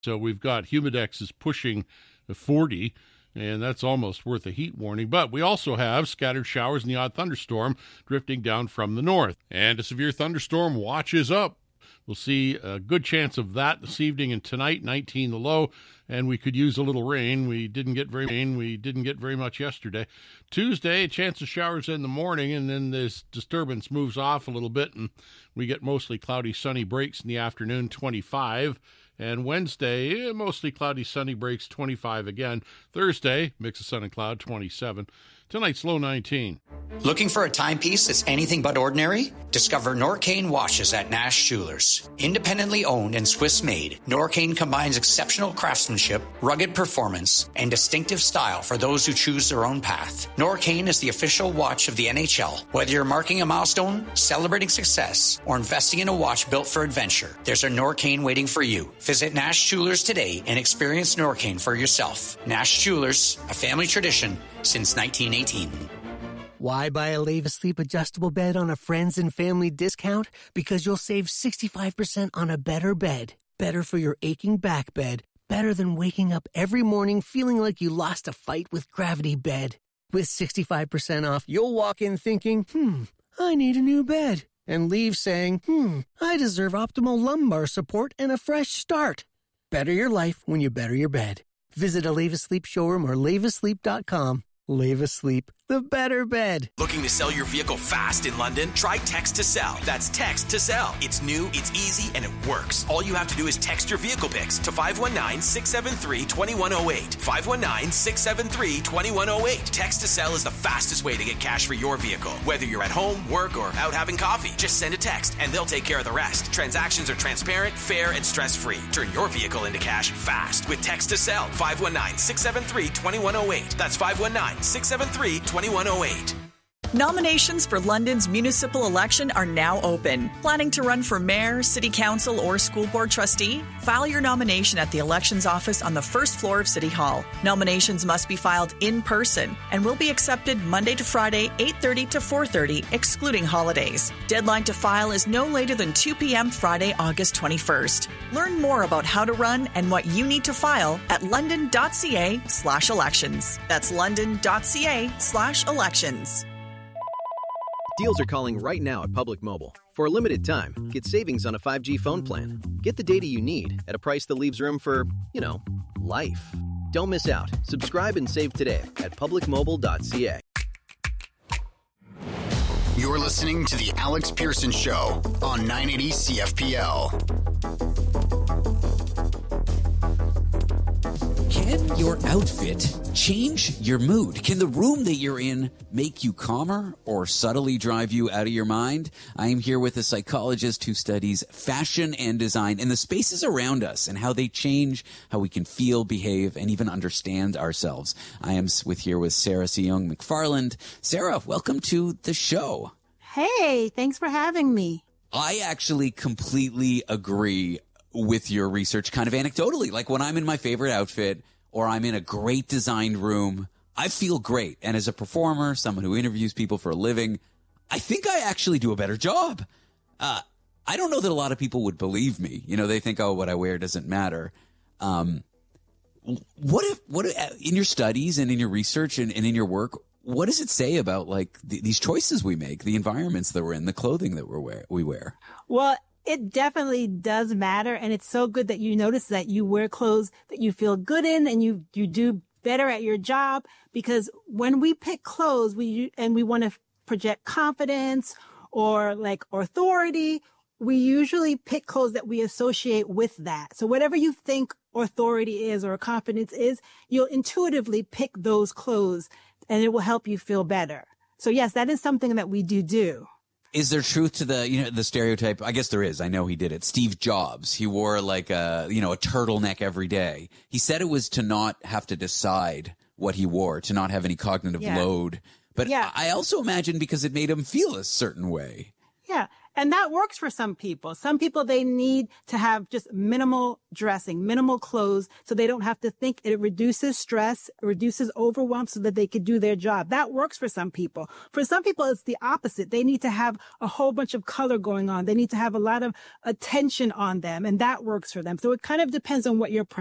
So we've got Humidex is pushing 40, and that's almost worth a heat warning. But we also have scattered showers and the odd thunderstorm drifting down from the north. And a severe thunderstorm watch is up. We'll see a good chance of that this evening and tonight, 19 the low, and we could use a little rain. We didn't get very much yesterday. Tuesday, a chance of showers in the morning, and then this disturbance moves off a little bit, and we get mostly cloudy, sunny breaks in the afternoon, 25. And Wednesday, mostly cloudy, sunny breaks, 25 again. Thursday, mix of sun and cloud, 27. Tonight's low 19. Looking for a timepiece that's anything but ordinary? Discover Norcane watches at Nash Jewelers. Independently owned and Swiss-made, Norcane combines exceptional craftsmanship, rugged performance, and distinctive style for those who choose their own path. Norcane is the official watch of the NHL. Whether you're marking a milestone, celebrating success, or investing in a watch built for adventure, there's a Norcane waiting for you. Visit Nash Jewelers today and experience Norcane for yourself. Nash Jewelers, a family tradition since 1918. Why buy a Leva Sleep adjustable bed on a friends and family discount? Because you'll save 65% on a better bed. Better for your aching back bed. Better than waking up every morning feeling like you lost a fight with Gravity Bed. With 65% off, you'll walk in thinking, I need a new bed. And leave saying, I deserve optimal lumbar support and a fresh start. Better your life when you better your bed. Visit a Leva Sleep showroom or levasleep.com. Leva Sleep, the better bed. Looking to sell your vehicle fast in London? Try Text to Sell. That's Text to Sell. It's new, it's easy, and it works. All you have to do is text your vehicle pics to 519-673-2108. 519-673-2108. Text to Sell is the fastest way to get cash for your vehicle. Whether you're at home, work, or out having coffee, just send a text and they'll take care of the rest. Transactions are transparent, fair, and stress-free. Turn your vehicle into cash fast with Text to Sell. 519-673-2108. That's 519-673-2108. Nominations for London's municipal election are now open. Planning to run for mayor, city council, or school board trustee? File your nomination at the elections office on the first floor of City Hall. Nominations must be filed in person and will be accepted Monday to Friday, 8:30 to 4:30, excluding holidays. Deadline to file is no later than 2 p.m. Friday, August 21st. Learn more about how to run and what you need to file at london.ca/elections. That's london.ca/elections. Deals are calling right now at Public Mobile. For a limited time, get savings on a 5G phone plan. Get the data you need at a price that leaves room for, life. Don't miss out. Subscribe and save today at publicmobile.ca. You're listening to The Alex Pearson Show on 980 CFPL. Can your outfit change your mood? Can the room that you're in make you calmer or subtly drive you out of your mind? I am here with a psychologist who studies fashion and design and the spaces around us and how they change how we can feel, behave, and even understand ourselves. I am here with Sarah Seung McFarland. Sarah, welcome to the show. Hey, thanks for having me. I actually completely agree with your research kind of anecdotally. Like when I'm in my favorite outfit or I'm in a great designed room, I feel great. And as a performer, someone who interviews people for a living, I think I actually do a better job. I don't know that a lot of people would believe me. They think, what I wear doesn't matter. What if in your studies and in your research and in your work, what does it say about these choices we make, the environments that we're in, the clothing that we wear? Well, it definitely does matter. And it's so good that you notice that you wear clothes that you feel good in and you do better at your job. Because when we pick clothes, we want to project confidence or authority, we usually pick clothes that we associate with that. So whatever you think authority is or confidence is, you'll intuitively pick those clothes and it will help you feel better. So yes, that is something that we do. Is there truth to the stereotype? I guess there is. I know he did it. Steve Jobs, he wore a turtleneck every day. He said it was to not have to decide what he wore, to not have any cognitive load. But I also imagine because it made him feel a certain way. Yeah. And that works for some people. Some people, they need to have just minimal dressing, minimal clothes, so they don't have to think. It reduces stress, it reduces overwhelm so that they could do their job. That works for some people. For some people, it's the opposite. They need to have a whole bunch of color going on. They need to have a lot of attention on them, and that works for them. So it kind of depends on what your